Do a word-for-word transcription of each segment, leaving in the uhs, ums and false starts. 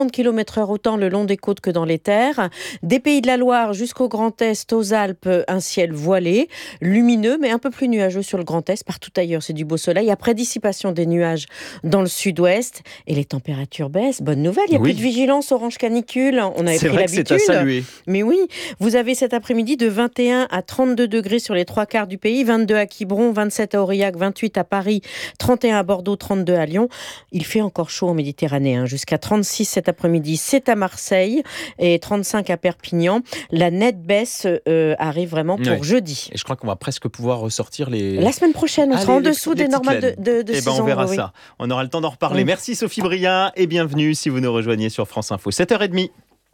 kilomètres heure autant le long des côtes que dans les terres. Des Pays de la Loire jusqu'au Grand Est, aux Alpes, un ciel voilé, lumineux mais un peu plus nuageux sur le Grand Est. Partout ailleurs, c'est du beau soleil. Après dissipation des nuages dans le sud-ouest et les températures baissent. Bonne nouvelle, il n'y a Oui. plus de vigilance orange canicule. On avait C'est pris vrai que l'habitude. c'est à saluer. Mais oui, vous avez cet après-midi de vingt et un à trente-deux degrés sur les trois quarts du pays, vingt-deux à Quiberon, vingt-sept à Aurillac, vingt-huit à Paris, trente et un à Bordeaux, trente-deux à Lyon. Il fait encore chaud en Méditerranée, hein, jusqu'à trente-six cet après-midi, c'est à Marseille et trente-cinq à Perpignan. La nette baisse euh, arrive vraiment pour Oui. jeudi. Et je crois qu'on va presque pouvoir ressortir les... La semaine prochaine, on Ah, sera en les- dessous les des petites normales de, laines. de, de Eh ben, saison. on verra oui. ça. On aura le temps d'en reparler. Mm. Merci Sophie Bria et bienvenue si vous nous rejoignez sur France Info. sept heures trente.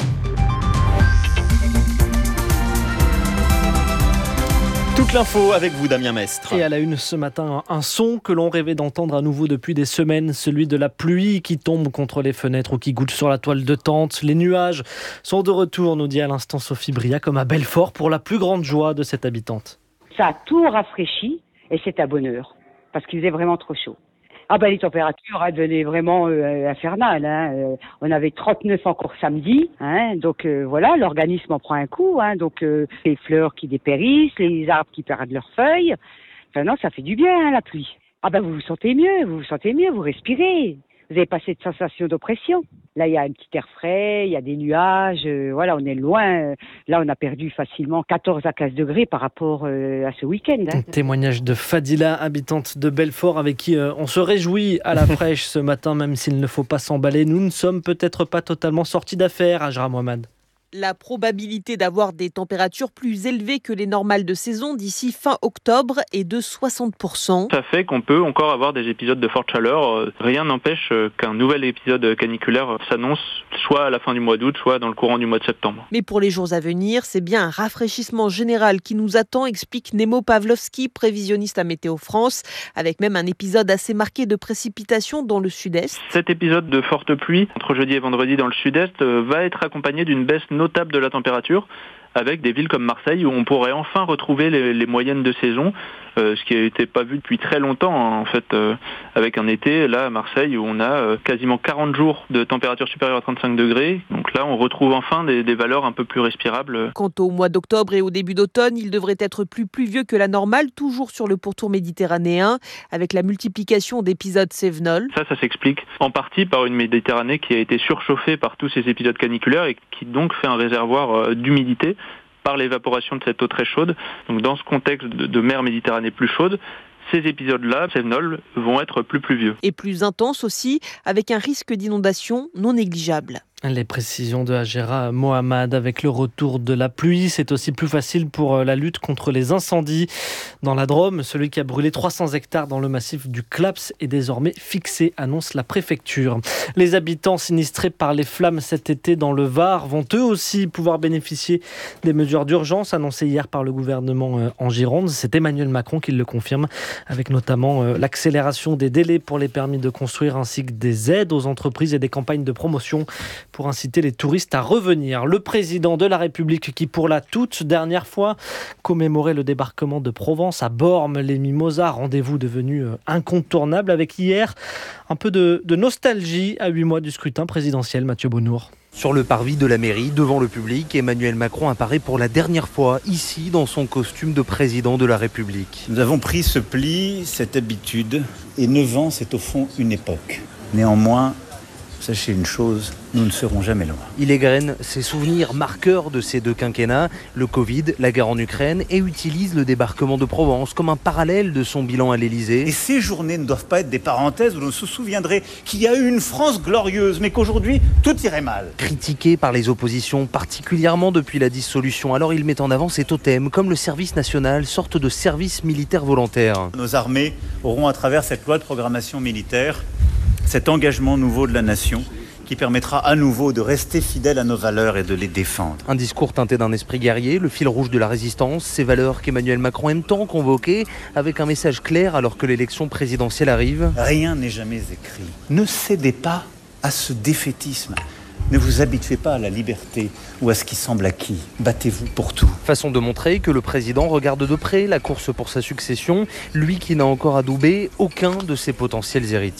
Toute l'info avec vous, Damien Mestre. Et à la une ce matin, un son que l'on rêvait d'entendre à nouveau depuis des semaines, celui de la pluie qui tombe contre les fenêtres ou qui goutte sur la toile de tente. Les nuages sont de retour, nous dit à l'instant Sophie Bria, comme à Belfort, pour la plus grande joie de cette habitante. Ça a tout rafraîchi et c'est à bonne heure parce qu'il faisait vraiment trop chaud. Ah ben les températures hein, devenaient vraiment euh, infernales. Hein. Euh, on avait trente-neuf encore samedi, hein, donc euh, voilà, l'organisme en prend un coup. Hein, donc euh, les fleurs qui dépérissent, les arbres qui perdent leurs feuilles. Enfin non, ça fait du bien hein, la pluie. Ah ben vous vous sentez mieux, vous vous sentez mieux, vous respirez. Vous avez pas cette sensation d'oppression. Là, il y a un petit air frais, il y a des nuages. Euh, voilà, on est loin. Là, on a perdu facilement quatorze à quinze degrés par rapport euh, à ce week-end. Hein. Témoignage de Fadila, habitante de Belfort, avec qui euh, on se réjouit à la fraîche ce matin, même s'il ne faut pas s'emballer. Nous ne sommes peut-être pas totalement sortis d'affaires, Ajra Mohamed. La probabilité d'avoir des températures plus élevées que les normales de saison d'ici fin octobre est de soixante pour cent. Ça fait qu'on peut encore avoir des épisodes de forte chaleur. Rien n'empêche qu'un nouvel épisode caniculaire s'annonce soit à la fin du mois d'août, soit dans le courant du mois de septembre. Mais pour les jours à venir, c'est bien un rafraîchissement général qui nous attend, explique Nemo Pavlovski, prévisionniste à Météo France, avec même un épisode assez marqué de précipitations dans le sud-est. Cet épisode de forte pluie, entre jeudi et vendredi dans le sud-est, va être accompagné d'une baisse notable de la température, avec des villes comme Marseille où on pourrait enfin retrouver les, les moyennes de saison, euh, ce qui n'était pas vu depuis très longtemps hein, en fait, euh, avec un été là à Marseille où on a euh, quasiment quarante jours de température supérieure à trente-cinq degrés. Donc là, on retrouve enfin des, des valeurs un peu plus respirables. Quant au mois d'octobre et au début d'automne, il devrait être plus pluvieux que la normale, toujours sur le pourtour méditerranéen, avec la multiplication d'épisodes cévenols. Ça, ça s'explique en partie par une Méditerranée qui a été surchauffée par tous ces épisodes caniculaires et qui donc fait un réservoir euh, d'humidité par l'évaporation de cette eau très chaude. Donc dans ce contexte de, de mer Méditerranée plus chaude, ces épisodes-là, cévenols, vont être plus pluvieux. Et plus intenses aussi, avec un risque d'inondation non négligeable. Les précisions de Ajra Mohamed. Avec le retour de la pluie, c'est aussi plus facile pour la lutte contre les incendies. Dans la Drôme, celui qui a brûlé trois cents hectares dans le massif du Claps est désormais fixé, annonce la préfecture. Les habitants sinistrés par les flammes cet été dans le Var vont eux aussi pouvoir bénéficier des mesures d'urgence annoncées hier par le gouvernement en Gironde. C'est Emmanuel Macron qui le confirme, avec notamment l'accélération des délais pour les permis de construire ainsi que des aides aux entreprises et des campagnes de promotion pour inciter les touristes à revenir. Le président de la République qui, pour la toute dernière fois, commémorait le débarquement de Provence à Bormes-les-Mimosas, rendez-vous devenu incontournable, avec hier un peu de, de nostalgie à huit mois du scrutin présidentiel. Mathieu Bonnour. Sur le parvis de la mairie, devant le public, Emmanuel Macron apparaît pour la dernière fois ici dans son costume de président de la République. Nous avons pris ce pli, cette habitude, et neuf ans, c'est au fond une époque. Néanmoins, sachez une chose, nous ne serons jamais loin. Il égrène ses souvenirs marqueurs de ces deux quinquennats, le Covid, la guerre en Ukraine, et utilise le débarquement de Provence comme un parallèle de son bilan à l'Élysée. Et ces journées ne doivent pas être des parenthèses où l'on se souviendrait qu'il y a eu une France glorieuse, mais qu'aujourd'hui, tout irait mal. Critiqué par les oppositions, particulièrement depuis la dissolution, alors il met en avant ses totems, comme le service national, sorte de service militaire volontaire. Nos armées auront, à travers cette loi de programmation militaire, cet engagement nouveau de la nation qui permettra à nouveau de rester fidèle à nos valeurs et de les défendre. Un discours teinté d'un esprit guerrier, le fil rouge de la résistance, ces valeurs qu'Emmanuel Macron aime tant convoquer, avec un message clair alors que l'élection présidentielle arrive. Rien n'est jamais écrit. Ne cédez pas à ce défaitisme. Ne vous habituez pas à la liberté ou à ce qui semble acquis. Battez-vous pour tout. Façon de montrer que le président regarde de près la course pour sa succession, lui qui n'a encore adoubé aucun de ses potentiels héritiers.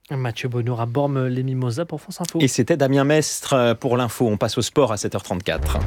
Mathieu Bonnour à Bormes-les-Mimosas pour France Info. Et c'était Damien Mestre pour l'info. On passe au sport à sept heures trente-quatre.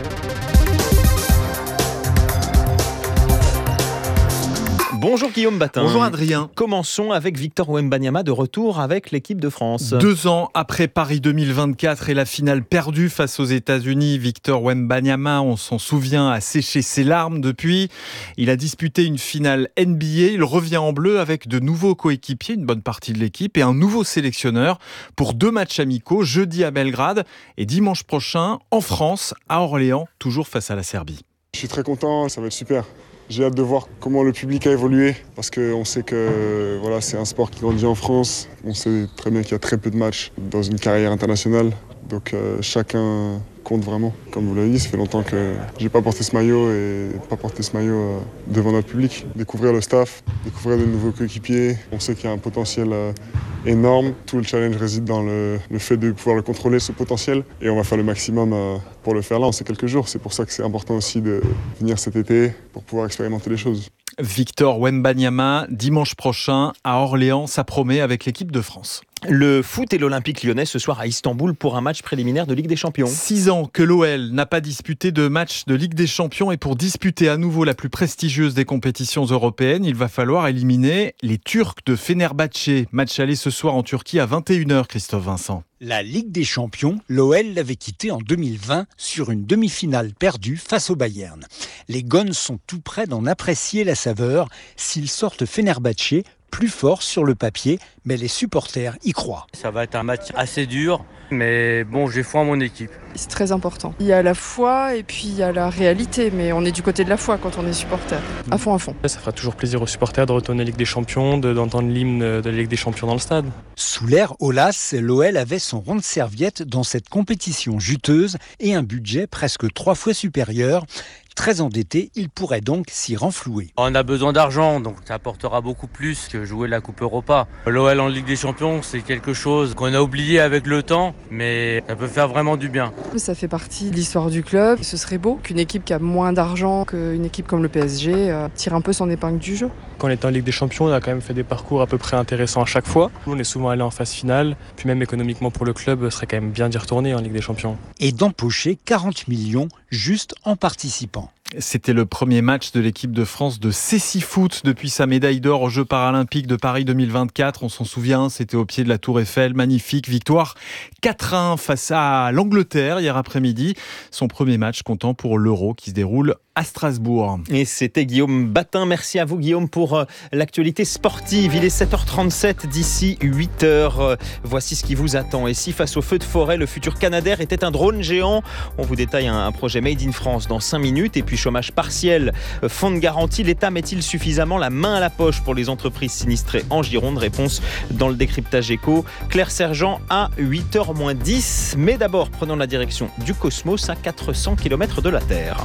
Bonjour Guillaume Batin. Bonjour Adrien. Commençons avec Victor Wembanyama de retour avec l'équipe de France. Deux ans après Paris deux mille vingt-quatre et la finale perdue face aux États-Unis, Victor Wembanyama, on s'en souvient, a séché ses larmes depuis. Il a disputé une finale N B A. Il revient en bleu avec de nouveaux coéquipiers, une bonne partie de l'équipe, et un nouveau sélectionneur pour deux matchs amicaux, jeudi à Belgrade et dimanche prochain en France, à Orléans, toujours face à la Serbie. Je suis très content, ça va être super. J'ai hâte de voir comment le public a évolué parce qu'on sait que voilà, c'est un sport qui grandit en France. On sait très bien qu'il y a très peu de matchs dans une carrière internationale. Donc euh, chacun compte vraiment. Comme vous l'avez dit, ça fait longtemps que j'ai pas porté ce maillot et pas porté ce maillot euh, devant notre public. Découvrir le staff, découvrir de nouveaux coéquipiers. On sait qu'il y a un potentiel euh, énorme. Tout le challenge réside dans le, le fait de pouvoir le contrôler, ce potentiel. Et on va faire le maximum euh, pour le faire là. On sait quelques jours. C'est pour ça que c'est important aussi de venir cet été pour pouvoir expérimenter les choses. Victor Wembanyama, dimanche prochain à Orléans, ça promet avec l'équipe de France. Le foot et l'Olympique lyonnais ce soir à Istanbul pour un match préliminaire de Ligue des Champions. Six ans que l'O L n'a pas disputé de match de Ligue des Champions et pour disputer à nouveau la plus prestigieuse des compétitions européennes, il va falloir éliminer les Turcs de Fenerbahçe. Match aller ce soir en Turquie à vingt et une heures, Christophe Vincent. La Ligue des Champions, l'O L l'avait quittée en deux mille vingt sur une demi-finale perdue face au Bayern. Les Gones sont tout près d'en apprécier la saveur s'ils sortent Fenerbahçe plus fort sur le papier, mais les supporters y croient. Ça va être un match assez dur, mais bon, j'ai foi en mon équipe. C'est très important. Il y a la foi et puis il y a la réalité, mais on est du côté de la foi quand on est supporter. À fond, à fond. Ça fera toujours plaisir aux supporters de retourner en Ligue des Champions, de, d'entendre l'hymne de la Ligue des Champions dans le stade. Sous l'ère Aulas, l'O L avait son rond de serviette dans cette compétition juteuse et un budget presque trois fois supérieur. Très endetté, il pourrait donc s'y renflouer. On a besoin d'argent, donc ça apportera beaucoup plus que jouer la Coupe Europa. L'O L en Ligue des Champions, c'est quelque chose qu'on a oublié avec le temps, mais ça peut faire vraiment du bien. Ça fait partie de l'histoire du club. Ce serait beau qu'une équipe qui a moins d'argent qu'une équipe comme le P S G euh, tire un peu son épingle du jeu. Quand on était en Ligue des Champions, on a quand même fait des parcours à peu près intéressants à chaque fois. On est souvent allé en phase finale, puis même économiquement pour le club, ce serait quand même bien d'y retourner en Ligue des Champions. Et d'empocher quarante millions juste en participant. C'était le premier match de l'équipe de France de Cécifoot depuis sa médaille d'or aux Jeux paralympiques de Paris deux mille vingt-quatre. On s'en souvient, c'était au pied de la Tour Eiffel. Magnifique victoire quatre à un face à l'Angleterre hier après-midi. Son premier match comptant pour l'Euro qui se déroule à Strasbourg. Et c'était Guillaume Batin. Merci à vous Guillaume pour l'actualité sportive. Il est sept heures trente-sept, d'ici huit heures. Voici ce qui vous attend. Et si face au feu de forêt, le futur Canadair était un drone géant, on vous détaille un projet Made in France dans cinq minutes. Et puis chômage partiel, fonds de garantie, l'État met-il suffisamment la main à la poche pour les entreprises sinistrées en Gironde? Réponse dans le décryptage éco. Claire Sergent à huit heures moins dix. Mais d'abord, prenons la direction du cosmos à quatre cents kilomètres de la Terre.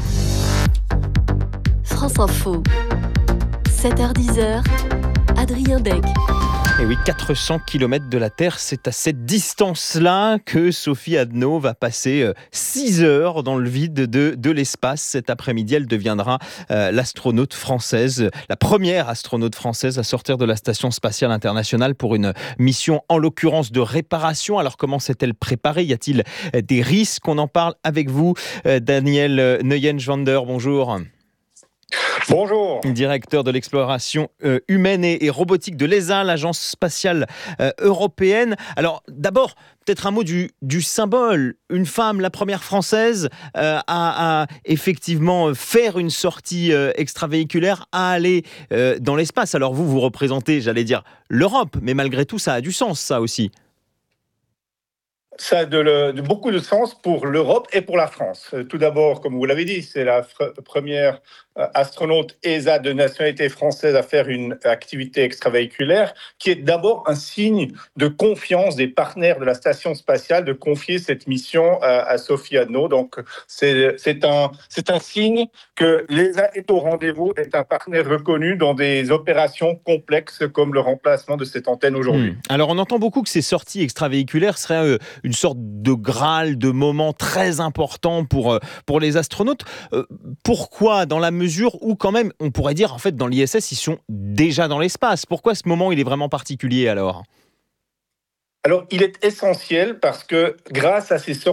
France Info, sept heures dix, Adrien Deck. Et oui, quatre cents kilomètres de la Terre, c'est à cette distance-là que Sophie Adno va passer six heures dans le vide de, de l'espace. Cet après-midi, elle deviendra euh, l'astronaute française, la première astronaute française à sortir de la Station spatiale internationale pour une mission, en l'occurrence, de réparation. Alors, comment s'est-elle préparée? Y a-t-il des risques? On en parle avec vous, euh, Daniel Neuenschwander. Bonjour. Bonjour. Directeur de l'exploration euh, humaine et, et robotique de l'E S A, l'agence spatiale euh, européenne. Alors d'abord, peut-être un mot du, du symbole. Une femme, la première française, euh, à, à effectivement faire une sortie euh, extravéhiculaire, à aller euh, dans l'espace. Alors vous, vous représentez, j'allais dire, l'Europe, mais malgré tout, ça a du sens, ça aussi. Ça a de, le, de beaucoup de sens pour l'Europe et pour la France. Tout d'abord, comme vous l'avez dit, c'est la fr- première astronaute E S A de nationalité française à faire une activité extravéhiculaire, qui est d'abord un signe de confiance des partenaires de la station spatiale de confier cette mission à, à Sophie Adno. Donc, c'est, c'est, un, c'est un signe que l'E S A est au rendez-vous, est un partenaire reconnu dans des opérations complexes comme le remplacement de cette antenne aujourd'hui. Mmh. Alors, on entend beaucoup que ces sorties extravéhiculaires seraient euh, une sorte de graal, de moment très important pour, euh, pour les astronautes. Euh, pourquoi, dans la mesure où quand même, on pourrait dire, en fait, dans l'I S S, ils sont déjà dans l'espace. Pourquoi ce moment, il est vraiment particulier alors ? Alors, il est essentiel parce que grâce à ces sorties